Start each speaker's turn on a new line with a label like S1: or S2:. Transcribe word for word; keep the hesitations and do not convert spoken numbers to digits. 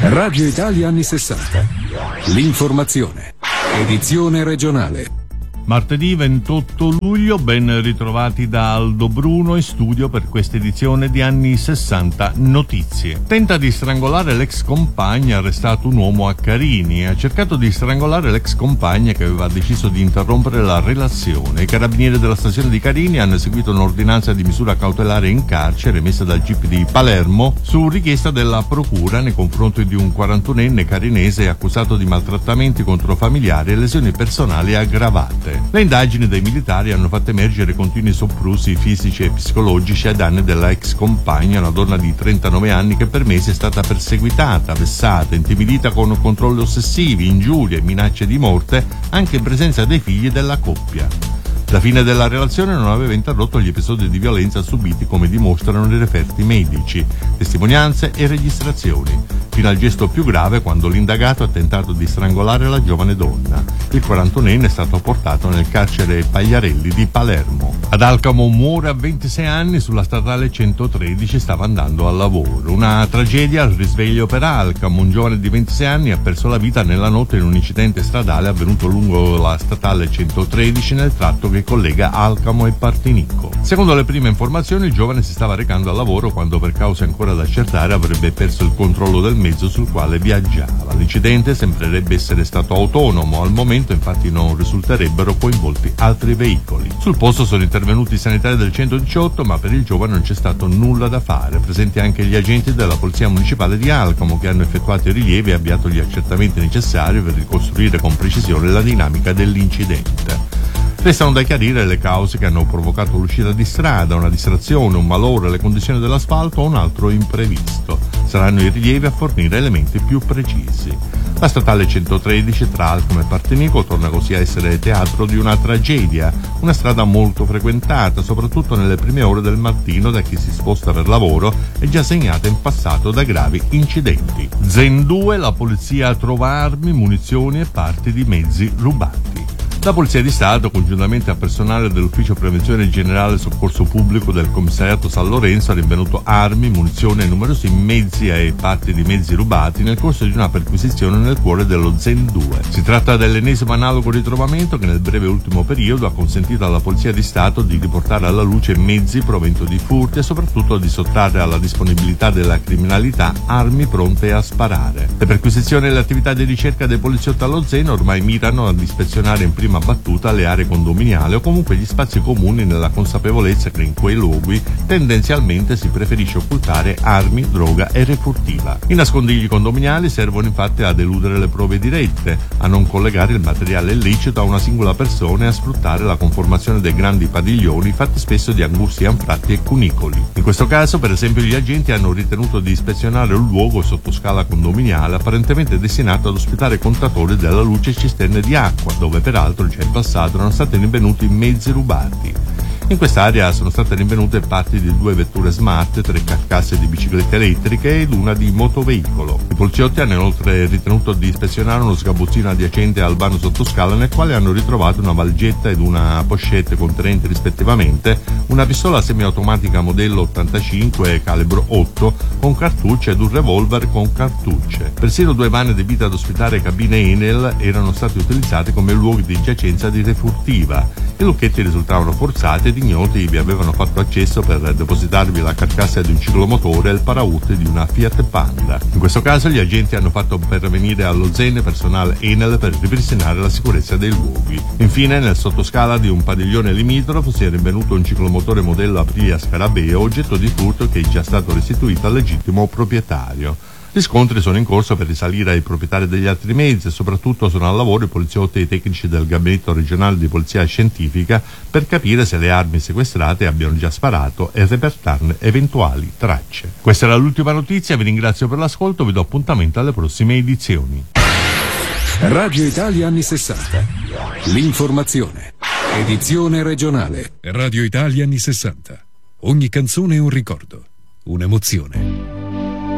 S1: Radio Italia anni sessanta. L'informazione. Edizione regionale.
S2: Martedì ventotto luglio, ben ritrovati da Aldo Bruno in studio per questa edizione di Anni sessanta Notizie. Tenta di strangolare l'ex compagna, arrestato un uomo a Carini. Ha cercato di strangolare l'ex compagna che aveva deciso di interrompere la relazione. I carabinieri della stazione di Carini hanno eseguito un'ordinanza di misura cautelare in carcere emessa dal G I P di Palermo su richiesta della procura nei confronti di un quarantunenne carinese accusato di maltrattamenti contro familiari e lesioni personali aggravate. Le indagini dei militari hanno fatto emergere continui soprusi fisici e psicologici ai danni della ex compagna, una donna di trentanove anni che per mesi è stata perseguitata, vessata, intimidita con controlli ossessivi, ingiurie e minacce di morte, anche in presenza dei figli della coppia. La fine della relazione non aveva interrotto gli episodi di violenza subiti, come dimostrano i referti medici, testimonianze e registrazioni, fino al gesto più grave quando l'indagato ha tentato di strangolare la giovane donna. Il quarantunenne è stato portato nel carcere Pagliarelli di Palermo. Ad Alcamo muore a ventisei anni sulla statale centotredici, stava andando al lavoro. Una tragedia al risveglio per Alcamo. Un giovane di ventisei anni ha perso la vita nella notte in un incidente stradale avvenuto lungo la statale centotredici nel tratto che collega Alcamo e Partinico. Secondo le prime informazioni, il giovane si stava recando al lavoro quando, per cause ancora da accertare, avrebbe perso il controllo del mezzo sul quale viaggiava. L'incidente sembrerebbe essere stato autonomo. Al momento, infatti, non risulterebbero coinvolti altri veicoli. Sul posto sono intervenuti i sanitari del centodiciotto, ma per il giovane non c'è stato nulla da fare. Presenti anche gli agenti della Polizia Municipale di Alcamo, che hanno effettuato i rilievi e avviato gli accertamenti necessari per ricostruire con precisione la dinamica dell'incidente. Restano da chiarire le cause che hanno provocato l'uscita di strada, una distrazione, un malore, le condizioni dell'asfalto o un altro imprevisto. Saranno i rilievi a fornire elementi più precisi. La statale centotredici tra Alcamo e Partinico torna così a essere teatro di una tragedia, una strada molto frequentata, soprattutto nelle prime ore del mattino da chi si sposta per lavoro e già segnata in passato da gravi incidenti. Zen due, la polizia trova armi, munizioni e parti di mezzi rubati. La Polizia di Stato, congiuntamente al personale dell'Ufficio Prevenzione Generale Soccorso Pubblico del Commissariato San Lorenzo, ha rinvenuto armi, munizioni e numerosi mezzi e parti di mezzi rubati nel corso di una perquisizione nel cuore dello Zen due. Si tratta dell'ennesimo analogo ritrovamento che nel breve ultimo periodo ha consentito alla Polizia di Stato di riportare alla luce mezzi provento di furti e soprattutto di sottrarre alla disponibilità della criminalità armi pronte a sparare. Le perquisizioni e le attività di ricerca dei poliziotti allo Zen ormai mirano ad ispezionare in prima battuta le aree condominiali o comunque gli spazi comuni, nella consapevolezza che in quei luoghi tendenzialmente si preferisce occultare armi, droga e refurtiva. I nascondigli condominiali servono infatti ad eludere le prove dirette, a non collegare il materiale illecito a una singola persona e a sfruttare la conformazione dei grandi padiglioni fatti spesso di angusti anfratti e cunicoli. In questo caso, per esempio, gli agenti hanno ritenuto di ispezionare un luogo sotto scala condominiale apparentemente destinato ad ospitare contatori della luce e cisterne di acqua, dove peraltro già in passato erano stati rinvenuti mezzi rubati. In quest'area sono state rinvenute parti di due vetture smart, tre carcasse di biciclette elettriche ed una di motoveicolo. I poliziotti hanno inoltre ritenuto di ispezionare uno sgabuzzino adiacente al vano sottoscala, nel quale hanno ritrovato una valigetta ed una pochette contenente rispettivamente una pistola semiautomatica modello ottantacinque calibro otto con cartucce ed un revolver con cartucce. Persino due van adibite ad ospitare cabine Enel erano stati utilizzati come luoghi di giacenza di refurtiva. I lucchetti risultavano forzati ed ignoti vi avevano fatto accesso per depositarvi la carcassa di un ciclomotore e il paraurti di una Fiat Panda. In questo caso gli agenti hanno fatto pervenire allo Zen personale Enel per ripristinare la sicurezza dei luoghi. Infine, nel sottoscala di un padiglione limitrofo si è rinvenuto un ciclomotore modello Aprilia Scarabeo, oggetto di furto che è già stato restituito al legittimo proprietario. Gli scontri sono in corso per risalire ai proprietari degli altri mezzi e soprattutto sono al lavoro i poliziotti e i tecnici del gabinetto regionale di polizia scientifica per capire se le armi sequestrate abbiano già sparato e repertarne eventuali tracce. Questa era l'ultima notizia, vi ringrazio per l'ascolto, vi do appuntamento alle prossime edizioni.
S1: Radio Italia anni sessanta. L'informazione. Edizione regionale.
S3: Radio Italia anni sessanta. Ogni canzone è un ricordo, un'emozione.